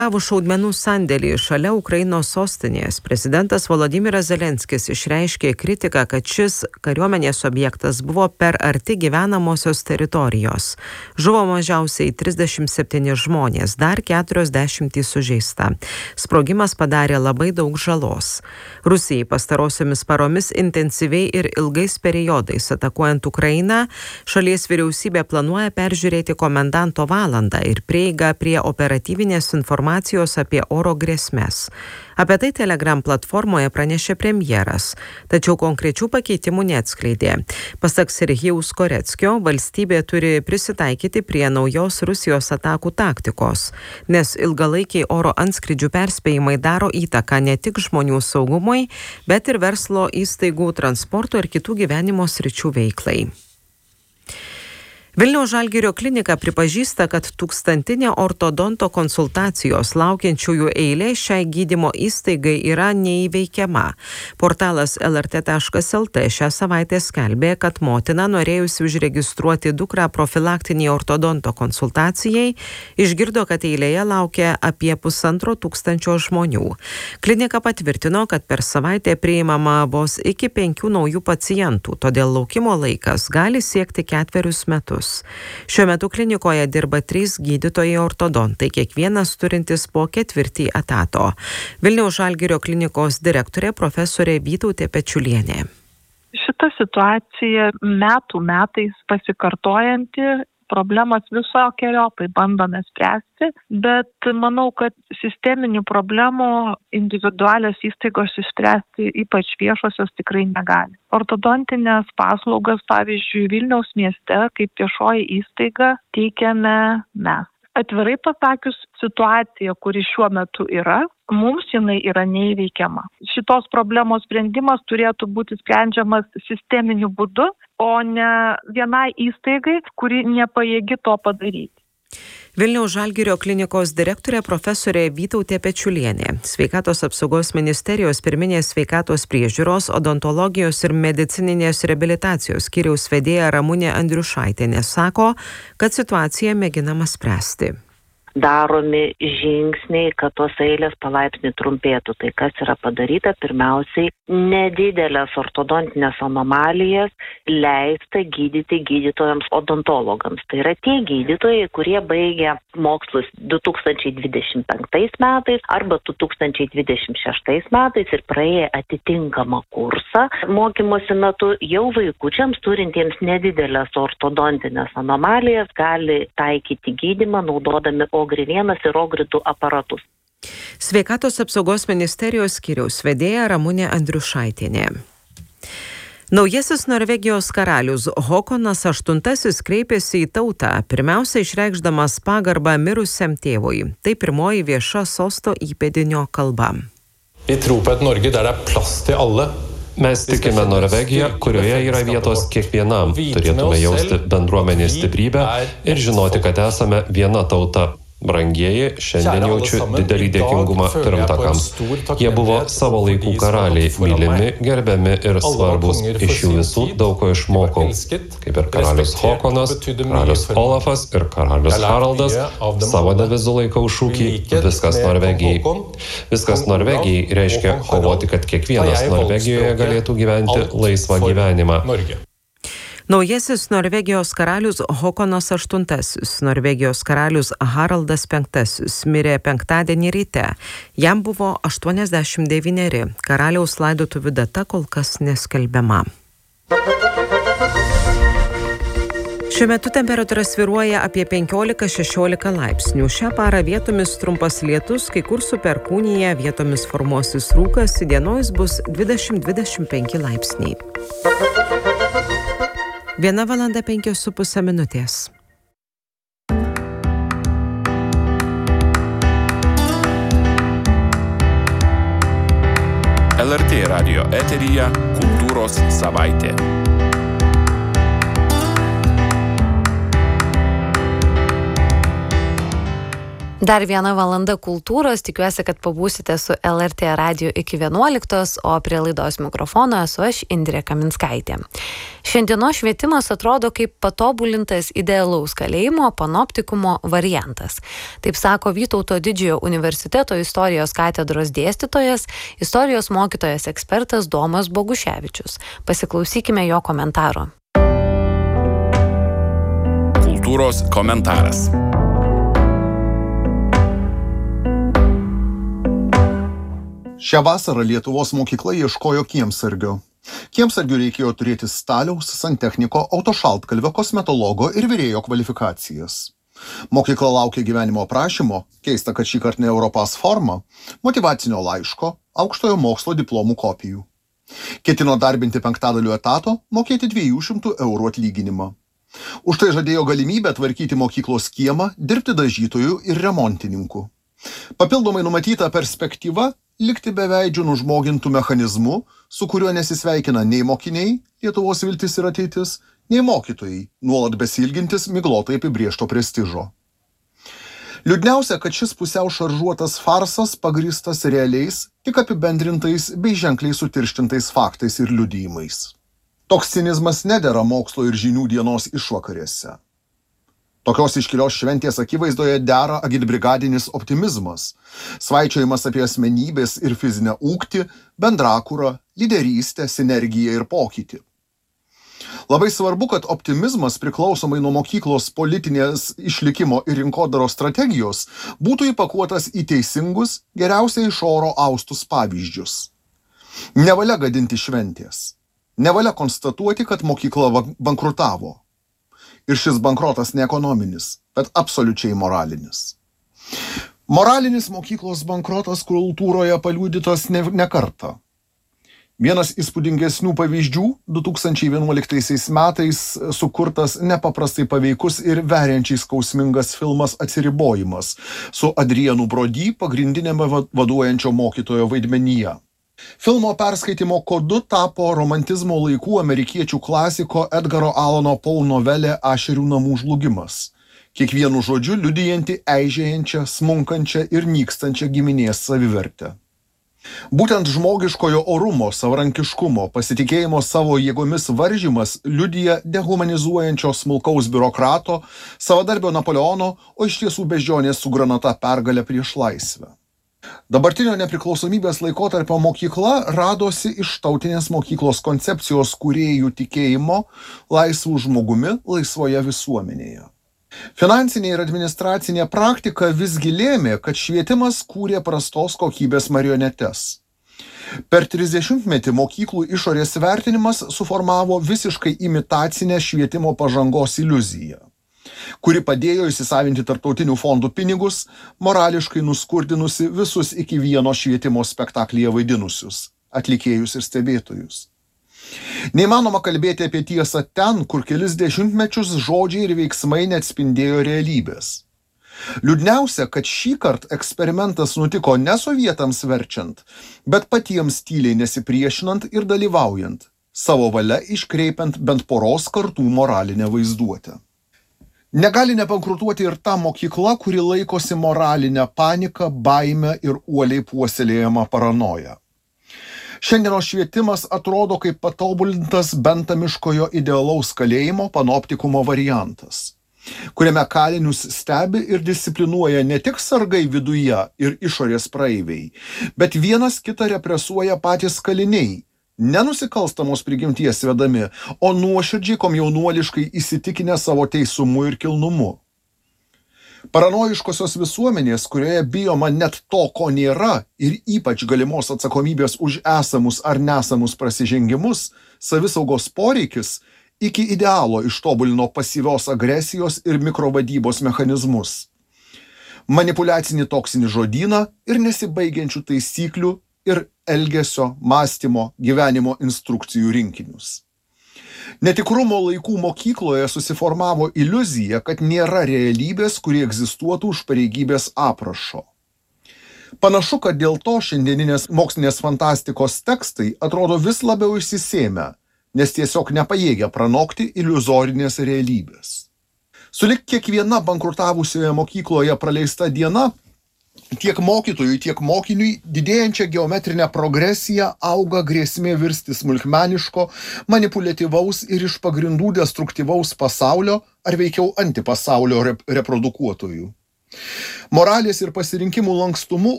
Šaudmenų sandėlį šalia Ukrainos sostinės prezidentas Volodymyras Zelenskis išreiškė kritiką, kad šis kariuomenės objektas buvo per arti gyvenamosios teritorijos. Žuvo mažiausiai 37 žmonės, dar 40 sužeista. Sprogimas padarė labai daug žalos. Rusijai pastarosiomis paromis intensyviai ir ilgais periodais atakuojant Ukrainą, šalies vyriausybė planuoja peržiūrėti komendanto valandą ir prieigą prie operatyvinės informacijos apie oro grėsmes. Apie tai Telegram platformoje pranešė premjeras, tačiau konkrečių pakeitimų neatskleidė. Pasak Serhijaus Koreckio, valstybė turi prisitaikyti prie naujos Rusijos atakų taktikos, nes ilgalaikiai oro antskrydžių perspėjimai daro įtaką ne tik žmonių saugumui, bet ir verslo įstaigų, transporto ir kitų gyvenimo sričių veiklai. Vilniaus Žalgirio klinika pripažįsta, kad 1000 ortodonto konsultacijos laukiančiųjų eilė šiai gydymo įstaigai yra neįveikiama. Portalas lrt.lt šią savaitę skelbė, kad motina, norėjusi užregistruoti dukrą profilaktinį ortodonto konsultacijai, išgirdo, kad eilėje laukia apie 1500 žmonių. Klinika patvirtino, kad per savaitę priimama vos iki 5 naujų pacientų, todėl laukimo laikas gali siekti 4 metus. Šiuo metu klinikoje dirba 3 gydytojai ortodontai, kiekvienas turintis po 4 etato. Vilniaus Žalgirio klinikos direktorė profesorė Vytautė Pečiulienė. Šita situacija metų metais pasikartojanti, problemas visokiojopai bandome spręsti, bet manau, kad sisteminių problemų individualios įstaigos išspręsti, ypač viešosios, tikrai negali. Ortodontinės paslaugas, pavyzdžiui, Vilniaus mieste kaip viešoji įstaiga teikiame mes. Atvirai pasakius, situacija, kuri šiuo metu yra, mums jinai yra neįveikiama. Šitos problemos sprendimas turėtų būti sprendžiamas sisteminiu būdu, o ne vienai įstaigai, kuri nepajėgi to padaryti. Vilniaus Žalgirio klinikos direktorė profesorė Vytautė Pečiulienė. Sveikatos apsaugos ministerijos pirminės sveikatos priežiūros, odontologijos ir medicininės reabilitacijos skyriaus vedėja Ramunė Andriušaitienė sako, kad situaciją mėginama spręsti. Daromi žingsniai, kad tos eilės palaipsniui trumpėtų. Tai kas yra padaryta? Pirmiausiai, nedidelės ortodontinės anomalijas leista gydyti gydytojams odontologams. Tai yra tie gydytojai, kurie baigia mokslus 2025 metais arba 2026 metais ir praėję atitinkamą kursą mokymosi metu jau vaikučiams turintiems nedidelės ortodontinės anomalijas gali taikyti gydymą naudodami OGRI-1 ir OGRI-2 aparatus. Sveikatos apsaugos ministerijos skyriaus vedėja Ramunė Andriušaitienė. Naujasis Norvegijos karalius Håkonas VIII kreipėsi į tautą, pirmiausia išreikšdamas pagarbą mirusiam tėvui. Tai pirmoji vieša sosto įpėdinio kalba. Vi tror på et Norge der det er plass til alle. Mes tikime Norvegiją, kurioje yra vietos kiekvienam. Turėtume jausti bendruomenės stiprybę ir žinoti, kad esame viena tauta. Brangieji, šiandien jaučiu didelį dėkingumą pirmtakams. Jie buvo savo laikų karaliai, mylimi, gerbiami ir svarbus. Iš jų visų daug ko išmokau. Kaip ir karalius Håkonas, karalius Olafas ir karalius Haraldas, savo devizu laikau šūkį "Viskas Norvegijai". Viskas Norvegijai reiškia kovoti, kad kiekvienas Norvegijoje galėtų gyventi laisvą gyvenimą. Naujasis Norvegijos karalius Håkonas VIII, Norvegijos karalius Haraldas V mirė penktadienį ryte. Jam buvo 89. Karaliaus laidotuvių data kol kas neskelbiama. Šiuo metu temperatūra svyruoja apie 15-16 laipsnių. Šią parą vietomis trumpas lietus, kai kur su perkūnija, vietomis formuosis rūkas, įdienojus bus 20-25 laipsniai. 1:05 minutės. LRT radijo eteryje Kultūros savaitė. Dar 1 valanda kultūros, tikiuosi, kad pabūsite su LRT radiju iki 11, o prie laidos mikrofono esu aš, Indrė Kaminskaitė. Šiandienos švietimas atrodo kaip patobulintas idealaus kalėjimo panoptikumo variantas. Taip sako Vytauto Didžiojo universiteto istorijos katedros dėstytojas, istorijos mokytojas ekspertas Domas Boguševičius. Pasiklausykime jo komentaro. Kultūros komentaras. Šią vasarą Lietuvos mokykla ieškojo kiemsargio. Kiemsargių reikėjo turėti staliaus, santechniko, autošaltkalvio, kosmetologo ir virėjo kvalifikacijas. Mokykla laukia gyvenimo aprašymo, keista, kad šį kartą ne Europas forma, motyvacinio laiško, aukštojo mokslo diplomų kopijų. Ketino darbinti 5/5 etato, mokėti 200 eurų atlyginimą. Už tai žadėjo galimybę tvarkyti mokyklos kiemą, dirbti dažytojų ir remontininku. Papildomai numatyta perspektyva likti beveidžių nužmogintų mechanizmų, su kuriuo nesisveikina nei mokiniai, Lietuvos viltis ir ateitis, nei mokytojai, nuolat besilgintis miglotai apibrėžto prestižo. Liūdniausia, kad šis pusiau šaržuotas farsas pagrįstas realiais, tik apibendrintais bei ženkliai sutirštintais faktais ir liudijimais. Toks cinizmas nedera mokslo ir žinių dienos išvakarėse. Tokios iškilios šventės akivaizdoje dera agitbrigadinis optimizmas, svaičiojimas apie asmenybės ir fizinę ūgtį, bendrakūrą, lyderystę, sinergiją ir pokytį. Labai svarbu, kad optimizmas priklausomai nuo mokyklos politinės išlikimo ir rinkodaros strategijos būtų įpakuotas į teisingus, geriausiai iš oro austus pavyzdžius. Nevalia gadinti šventės. Nevalia konstatuoti, kad mokykla bankrutavo. Ir šis bankrotas ne ekonominis, bet absoliučiai moralinis. Moralinis mokyklos bankrotas kultūroje paliudytas ne kartą. Vienas įspūdingesnių pavyzdžių 2011 metais sukurtas nepaprastai paveikus ir veriančiai skausmingas filmas Atsiribojimas su Adrianu Brody pagrindinėme vaduojančio mokytojo vaidmenyje. Filmo perskaitimo kodu tapo romantizmo laikų amerikiečių klasiko Edgaro Alano Poe novelė Ašerių namų žlugimas, kiekvienu žodžiu liudijanti eižėjančią, smunkančią ir nykstančią giminės savivertę. Būtent žmogiškojo orumo, savarankiškumo, pasitikėjimo savo jėgomis varžymas liudija dehumanizuojančio smulkaus biurokrato, savadarbio Napoleono, o iš tiesų beždžionės su granata pergalę prieš laisvę. Dabartinio nepriklausomybės laikotarpio mokykla radosi iš tautinės mokyklos koncepcijos kūrėjų tikėjimo laisvų žmogumi laisvoje visuomenėje. Finansinė ir administracinė praktika visgi lėmė, kad švietimas kūrė prastos kokybės marionetes. Per 30-metį mokyklų išorės vertinimas suformavo visiškai imitacinę švietimo pažangos iliuziją, kuri padėjo įsisavinti tarptautinių fondų pinigus, morališkai nuskurdinusi visus iki vieno švietimo spektaklyje vaidinusius, atlikėjus ir stebėtojus. Neįmanoma kalbėti apie tiesą ten, kur kelis dešimtmečius žodžiai ir veiksmai neatspindėjo realybės. Liūdniausia, kad šįkart eksperimentas nutiko ne sovietams verčiant, bet patiems tyliai nesipriešinant ir dalyvaujant, savo valia iškreipiant bent poros kartų moralinę vaizduotę. Negali nebankrutuoti ir ta mokykla, kuri laikosi moralinę paniką, baimę ir uoliai puoselėjamą paranoją. Šiandienos švietimas atrodo kaip patobulintas bentamiškojo idealaus kalėjimo panoptikumo variantas, kuriame kalinius stebi ir disciplinuoja ne tik sargai viduje ir išorės praeiviai, bet vienas kitą represuoja patys kaliniai, nenusikalstamos prigimties vedami, o nuoširdžiai komjaunuoliškai įsitikinę savo teisumu ir kilnumu. Paranojiškosios visuomenės, kurioje bijoma net to, ko nėra, ir ypač galimos atsakomybės už esamus ar nesamus prasižengimus, savisaugos poreikis iki idealo ištobulino pasyvios agresijos ir mikrovadybos mechanizmus, manipuliacinį toksinį žodyną ir nesibaigiančių taisyklių ir elgesio, mąstymo, gyvenimo instrukcijų rinkinius. Netikrumo laikų mokykloje susiformavo iliuzija, kad nėra realybės, kuri egzistuotų už pareigybės aprašo. Panašu, kad dėl to šiandieninės mokslinės fantastikos tekstai atrodo vis labiau išsisėmę, nes tiesiog nepajėgia pranokti iliuzorinės realybės. Sulig kiekviena bankrutavusioje mokykloje praleista diena, tiek mokytojui, tiek mokiniui didėjančia geometrinė progresija auga grėsmė virsti smulkmeniško, manipuliatyvaus ir iš pagrindų destruktyvaus pasaulio ar veikiau antipasaulio reprodukuotojų. Moralės ir pasirinkimų lankstumu